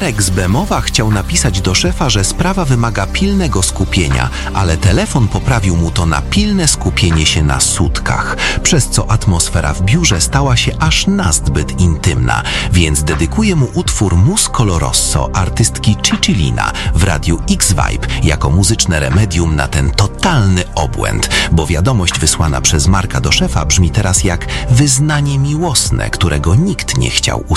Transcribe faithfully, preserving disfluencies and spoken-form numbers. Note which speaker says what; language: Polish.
Speaker 1: Marek z Bemowa chciał napisać do szefa, że sprawa wymaga pilnego skupienia, ale telefon poprawił mu to na pilne skupienie się na sutkach, przez co atmosfera w biurze stała się aż nazbyt intymna, więc dedykuję mu utwór Muscolo Rosso artystki Cicilina w radiu X-Vibe jako muzyczne remedium na ten totalny obłęd, bo wiadomość wysłana przez Marka do szefa brzmi teraz jak wyznanie miłosne, którego nikt nie chciał usłyszeć.